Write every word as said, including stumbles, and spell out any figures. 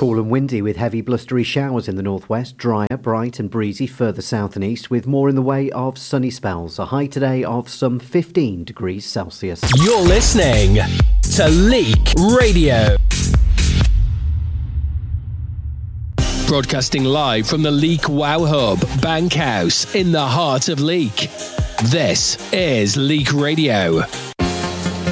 Cool and windy with heavy blustery showers in the northwest, drier, bright and breezy further south and east with more in the way of sunny spells. A high today of some fifteen degrees Celsius. You're listening to Leek Radio. Broadcasting live from the Leek Wow Hub, Bankhouse, in the heart of Leek. This is Leek Radio.